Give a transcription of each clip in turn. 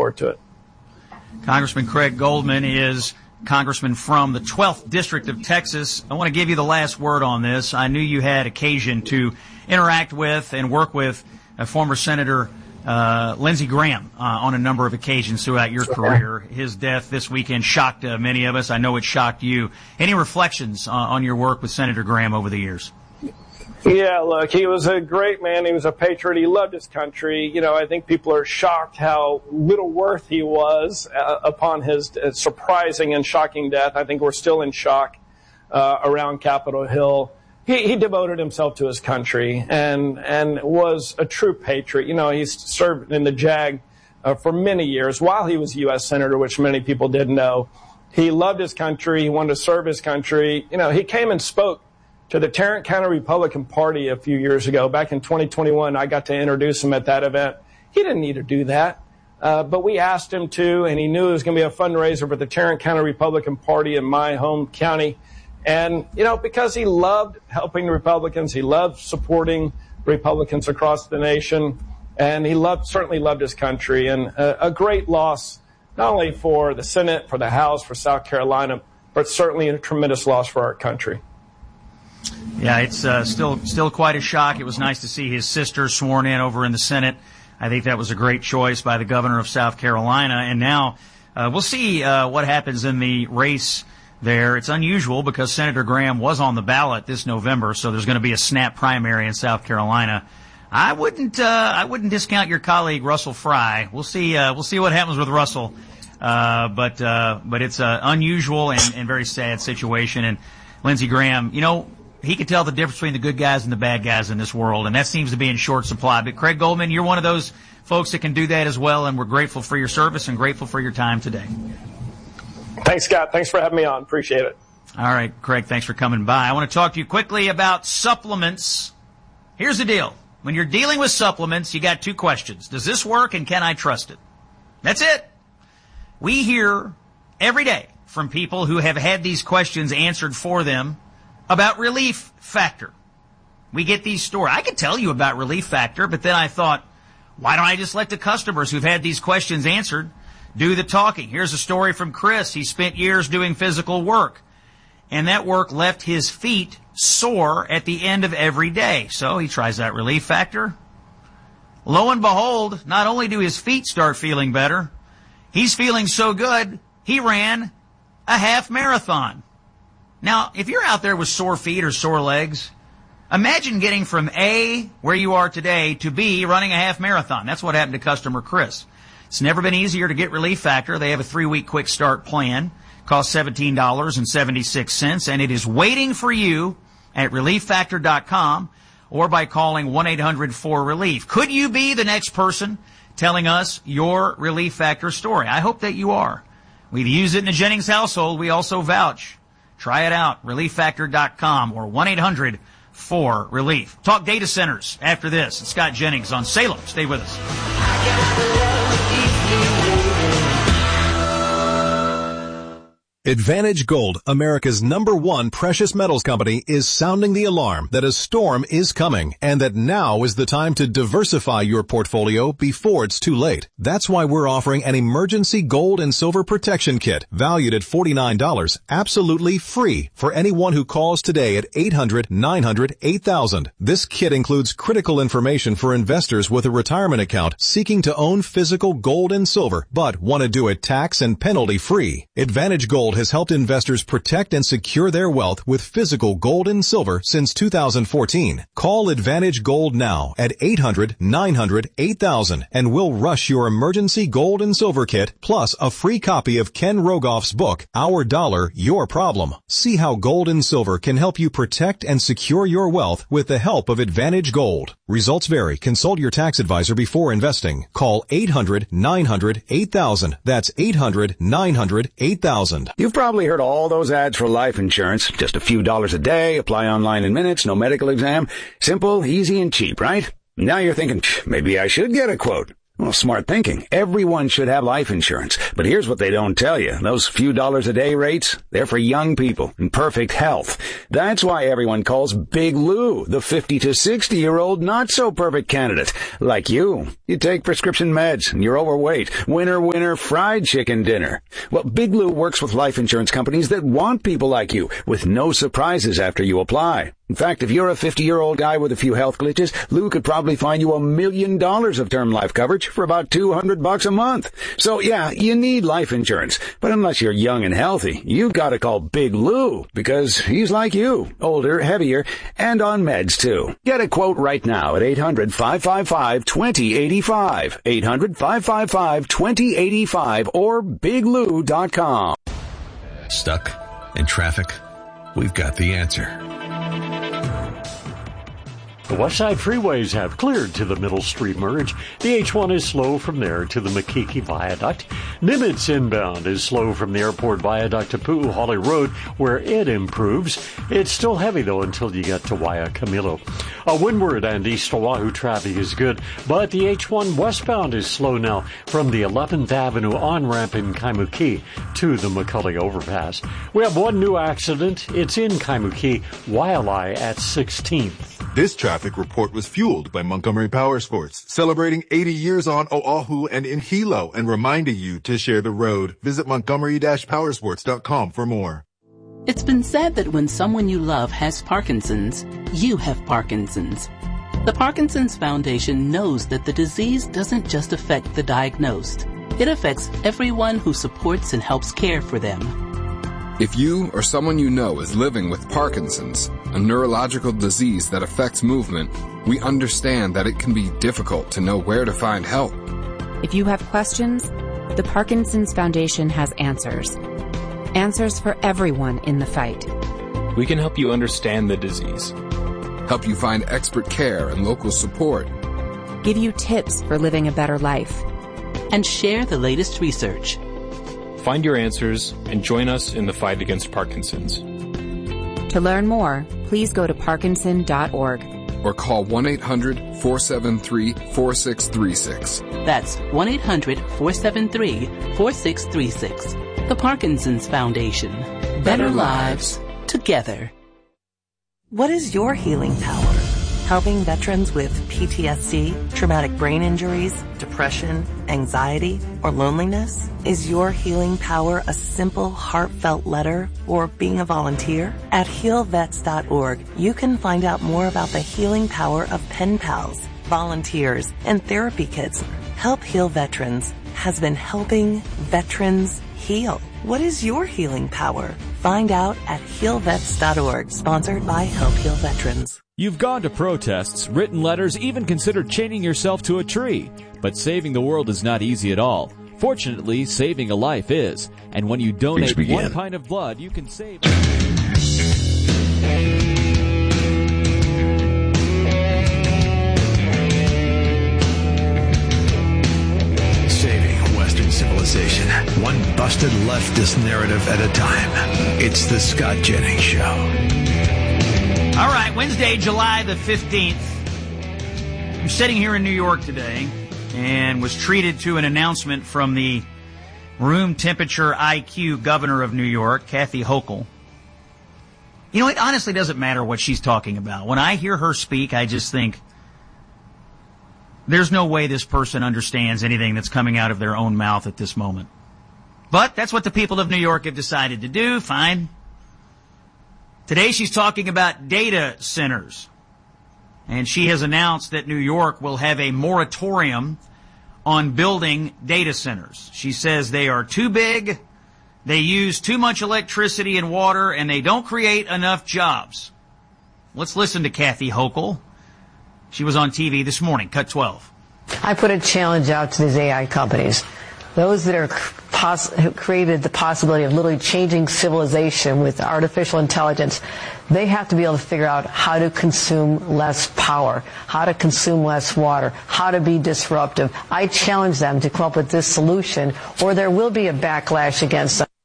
forward to it. Congressman Craig Goldman is congressman from the 12th District of Texas. I want to give you the last word on this. I knew you had occasion to interact with and work with former Senator Lindsey Graham on a number of occasions throughout your career. His death this weekend shocked many of us. I know it shocked you. Any reflections on your work with Senator Graham over the years? Yeah, look, he was a great man. He was a patriot. He loved his country. You know, I think people are shocked how little worth he was upon his surprising and shocking death. I think we're still in shock around Capitol Hill. He devoted himself to his country and was a true patriot. You know, he served in the JAG for many years while he was U.S. Senator, which many people didn't know. He loved his country. He wanted to serve his country. You know, he came and spoke to the Tarrant County Republican Party a few years ago. Back in 2021, I got to introduce him at that event. He didn't need to do that, but we asked him to, and he knew it was going to be a fundraiser for the Tarrant County Republican Party in my home county. And, you know, because he loved helping Republicans, he loved supporting Republicans across the nation, and he certainly loved his country. And a great loss, not only for the Senate, for the House, for South Carolina, but certainly a tremendous loss for our country. Yeah, it's still quite a shock. It was nice to see his sister sworn in over in the Senate. I think that was a great choice by the governor of South Carolina. And now we'll see what happens in the race there. It's unusual because Senator Graham was on the ballot this November, so there's going to be a snap primary in South Carolina. I wouldn't discount your colleague Russell Fry. We'll see what happens with Russell. But it's an unusual and very sad situation. And Lindsey Graham, you know, he could tell the difference between the good guys and the bad guys in this world, and that seems to be in short supply. But Craig Goldman, you're one of those folks that can do that as well, and we're grateful for your service and grateful for your time today. Thanks, Scott. Thanks for having me on. Appreciate it. All right, Craig, thanks for coming by. I want to talk to you quickly about supplements. Here's the deal. When you're dealing with supplements, you got two questions. Does this work, and can I trust it? That's it. We hear every day from people who have had these questions answered for them about Relief Factor. We get these stories. I could tell you about Relief Factor, but then I thought, why don't I just let the customers who've had these questions answered do the talking? Here's a story from Chris. He spent years doing physical work, and that work left his feet sore at the end of every day. So he tries that Relief Factor. Lo and behold, not only do his feet start feeling better, he's feeling so good, he ran a half marathon. Now, if you're out there with sore feet or sore legs, imagine getting from A, where you are today, to B, running a half marathon. That's what happened to customer Chris. It's never been easier to get Relief Factor. They have a 3-week quick start plan. Costs $17.76, and it is waiting for you at ReliefFactor.com or by calling 1-800-4RELIEF. Could you be the next person telling us your Relief Factor story? I hope that you are. We've used it in the Jennings household. We also vouch. Try it out, ReliefFactor.com or 1-800-4RELIEF. Talk data centers after this. It's Scott Jennings on Salem. Stay with us. Advantage Gold, America's #1 precious metals company, is sounding the alarm that a storm is coming and that now is the time to diversify your portfolio before it's too late. That's why we're offering an emergency gold and silver protection kit valued at $49, absolutely free for anyone who calls today at 800-900-8000. This kit includes critical information for investors with a retirement account seeking to own physical gold and silver but want to do it tax and penalty free. Advantage Gold has helped investors protect and secure their wealth with physical gold and silver since 2014. Call Advantage Gold now at 800-900-8000 and we'll rush your emergency gold and silver kit plus a free copy of Ken Rogoff's book, Our Dollar, Your Problem. See how gold and silver can help you protect and secure your wealth with the help of Advantage Gold. Results vary. Consult your tax advisor before investing. Call 800-900-8000. That's 800-900-8000. You've probably heard all those ads for life insurance. Just a few dollars a day, apply online in minutes, no medical exam. Simple, easy, and cheap, right? Now you're thinking, maybe I should get a quote. Well, smart thinking. Everyone should have life insurance. But here's what they don't tell you. Those few dollars a day rates, they're for young people in perfect health. That's why everyone calls Big Lou the 50 to 60-year-old not-so-perfect candidate. Like you. You take prescription meds and you're overweight. Winner, winner, fried chicken dinner. Well, Big Lou works with life insurance companies that want people like you with no surprises after you apply. In fact, if you're a 50-year-old guy with a few health glitches, Lou could probably find you $1 million of term life coverage for about $200 a month. So yeah, you need life insurance. But unless you're young and healthy, you gotta call Big Lou, because he's like you, older, heavier, and on meds too. Get a quote right now at 800-555-2085. 800-555-2085 or biglou.com. Stuck in traffic? We've got the answer. The West Side freeways have cleared to the Middle Street merge. The H1 is slow from there to the Makiki Viaduct. Nimitz inbound is slow from the Airport Viaduct to Pu'uhali Road, where it improves. It's still heavy, though, until you get to Waikimilo. Windward and East Oahu traffic is good, but the H1 westbound is slow now from the 11th Avenue on-ramp in Kaimuki to the McCully Overpass. We have one new accident. It's in Kaimuki, Waialae at 16th. This traffic report was fueled by Montgomery Power Sports, celebrating 80 years on Oahu and in Hilo and reminding you to share the road. Visit montgomery-powersports.com for more. It's been said that when someone you love has Parkinson's, you have Parkinson's. The Parkinson's Foundation knows that the disease doesn't just affect the diagnosed. It affects everyone who supports and helps care for them. If you or someone you know is living with Parkinson's, a neurological disease that affects movement, we understand that it can be difficult to know where to find help. If you have questions, the Parkinson's Foundation has answers. Answers for everyone in the fight. We can help you understand the disease. Help you find expert care and local support. Give you tips for living a better life. And share the latest research. Find your answers and join us in the fight against Parkinson's. To learn more, please go to parkinson.org. Or call 1-800-473-4636. That's 1-800-473-4636. The Parkinson's Foundation. Better lives together. What is your healing power? Helping veterans with PTSD, traumatic brain injuries, depression, anxiety, or loneliness? Is your healing power a simple, heartfelt letter or being a volunteer? At healvets.org, you can find out more about the healing power of pen pals, volunteers, and therapy kits. Help Heal Veterans has been helping veterans heal. What is your healing power? Find out at healvets.org, sponsored by Help Heal Veterans. You've gone to protests, written letters, even considered chaining yourself to a tree. But saving the world is not easy at all. Fortunately, saving a life is. And when you donate 1 pint of blood, you can save... Saving Western civilization, one busted leftist narrative at a time. It's the Scott Jennings Show. All right, Wednesday, July the 15th. I'm sitting here in New York today and was treated to an announcement from the room temperature IQ governor of New York, Kathy Hochul. You know, it honestly doesn't matter what she's talking about. When I hear her speak, I just think, there's no way this person understands anything that's coming out of their own mouth at this moment. But that's what the people of New York have decided to do. Fine. Today she's talking about data centers. And she has announced that New York will have a moratorium on building data centers. She says they are too big, they use too much electricity and water, and they don't create enough jobs. Let's listen to Kathy Hochul. She was on TV this morning, Cut 12. I put a challenge out to these AI companies. Those that are have created the possibility of literally changing civilization with artificial intelligence, they have to be able to figure out how to consume less power, how to consume less water, how to be disruptive. I challenge them to come up with this solution, or there will be a backlash against them.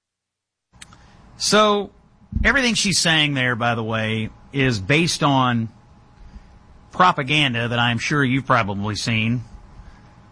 So, everything she's saying there, by the way, is based on propaganda that I'm sure you've probably seen.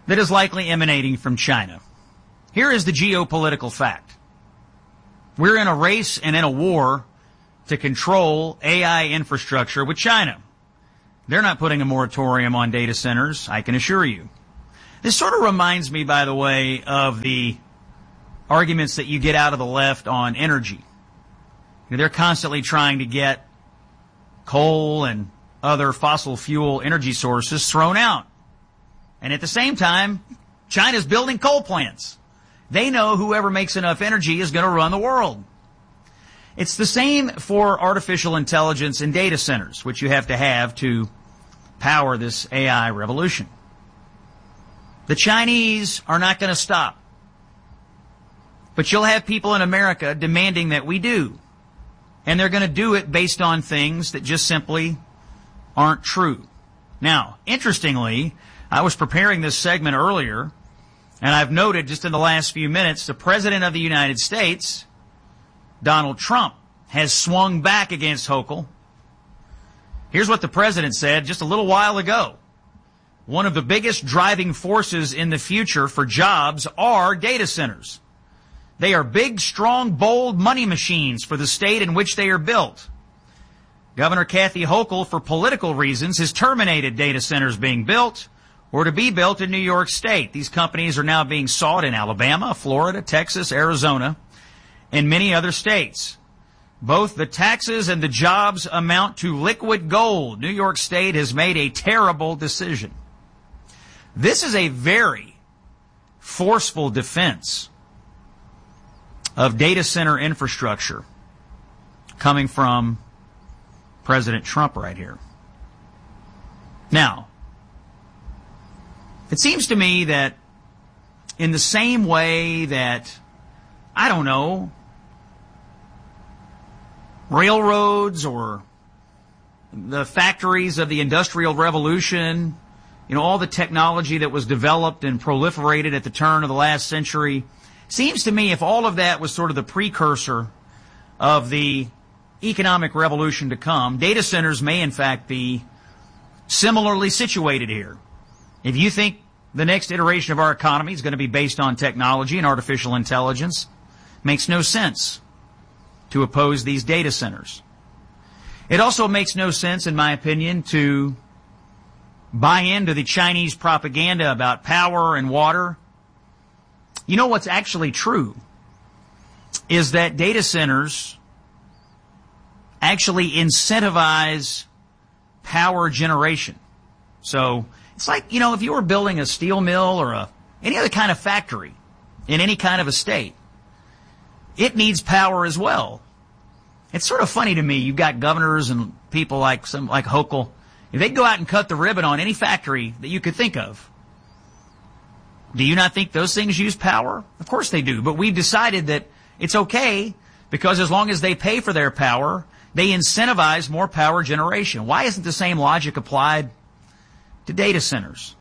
that is likely emanating from China. Here is the geopolitical fact. We're in a race and in a war to control AI infrastructure with China. They're not putting a moratorium on data centers, I can assure you. This sort of reminds me, by the way, of the arguments that you get out of the left on energy. They're constantly trying to get coal and other fossil fuel energy sources thrown out. And at the same time, China's building coal plants. They know whoever makes enough energy is going to run the world. It's the same for artificial intelligence and data centers, which you have to power this AI revolution. The Chinese are not going to stop. But you'll have people in America demanding that we do. And they're going to do it based on things that just simply aren't true. Now, interestingly, I was preparing this segment earlier, and I've noted just in the last few minutes, the President of the United States, Donald Trump, has swung back against Hochul. Here's what the President said just a little while ago. One of the biggest driving forces in the future for jobs are data centers. They are big, strong, bold money machines for the state in which they are built. Governor Kathy Hochul, for political reasons, has terminated data centers being built or to be built in New York State. These companies are now being sought in Alabama, Florida, Texas, Arizona, and many other states. Both the taxes and the jobs amount to liquid gold. New York State has made a terrible decision. This is a very forceful defense of data center infrastructure coming from President Trump right here. Now, it seems to me that in the same way that, I don't know, railroads or the factories of the Industrial Revolution, all the technology that was developed and proliferated at the turn of the last century, seems to me if all of that was sort of the precursor of the economic revolution to come, data centers may in fact be similarly situated here. If you think the next iteration of our economy is going to be based on technology and artificial intelligence, makes no sense to oppose these data centers. It also makes no sense, in my opinion, to buy into the Chinese propaganda about power and water. You know what's actually true is that data centers actually incentivize power generation. So it's like, if you were building a steel mill or any other kind of factory in any kind of a state, it needs power as well. It's sort of funny to me. You've got governors and people like Hochul. If they go out and cut the ribbon on any factory that you could think of, do you not think those things use power? Of course they do. But we've decided that it's okay because as long as they pay for their power, they incentivize more power generation. Why isn't the same logic applied to data centers?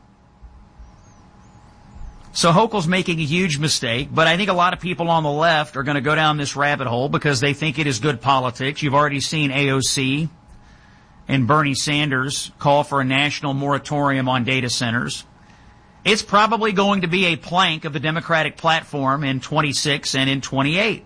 So Hochul's making a huge mistake, but I think a lot of people on the left are going to go down this rabbit hole because they think it is good politics. You've already seen AOC and Bernie Sanders call for a national moratorium on data centers. It's probably going to be a plank of the Democratic platform in 26 and in 28.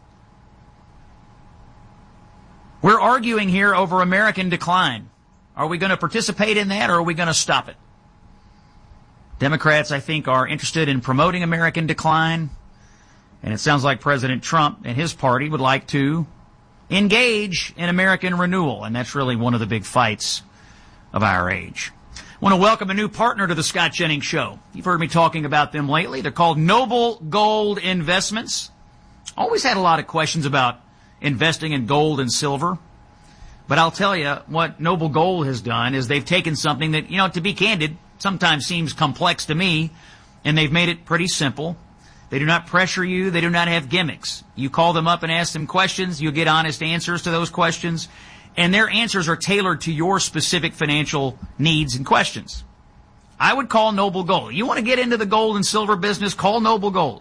We're arguing here over American decline. Are we going to participate in that or are we going to stop it? Democrats, I think, are interested in promoting American decline, and it sounds like President Trump and his party would like to engage in American renewal, and that's really one of the big fights of our age. I want to welcome a new partner to the Scott Jennings Show. You've heard me talking about them lately. They're called Noble Gold Investments. Always had a lot of questions about investing in gold and silver. But I'll tell you what Noble Gold has done is they've taken something that, to be candid, sometimes seems complex to me, and they've made it pretty simple. They do not pressure you. They do not have gimmicks. You call them up and ask them questions. You'll get honest answers to those questions. And their answers are tailored to your specific financial needs and questions. I would call Noble Gold. You want to get into the gold and silver business, call Noble Gold.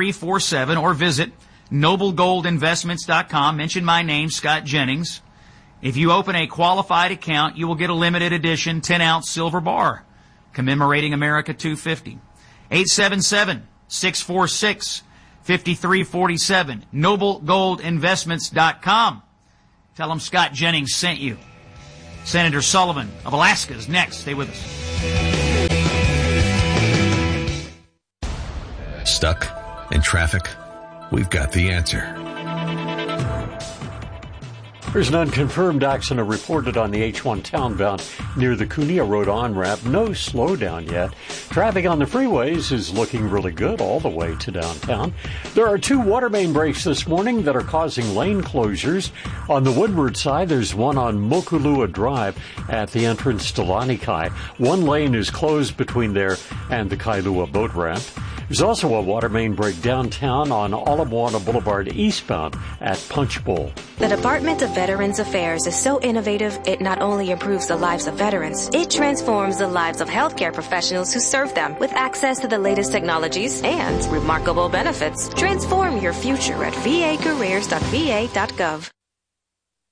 877-646-5347 or visit noblegoldinvestments.com. Mention my name, Scott Jennings, If you open a qualified account, you will get a limited edition 10-ounce silver bar commemorating America 250. 877-646-5347. NobleGoldInvestments.com. Tell them Scott Jennings sent you. Senator Sullivan of Alaska is next. Stay with us. Stuck in traffic? We've got the answer. There's an unconfirmed accident reported on the H1 townbound near the Cunha Road on-ramp. No slowdown yet. Traffic on the freeways is looking really good all the way to downtown. There are 2 water main breaks this morning that are causing lane closures. On the Woodward side, there's one on Mokulua Drive at the entrance to Lanikai. One lane is closed between there and the Kailua boat ramp. There's also a water main break downtown on Ala Moana Boulevard eastbound at Punch Bowl. The Department of Veterans Affairs is so innovative, it not only improves the lives of veterans, it transforms the lives of healthcare professionals who serve them with access to the latest technologies and remarkable benefits. Transform your future at vacareers.va.gov.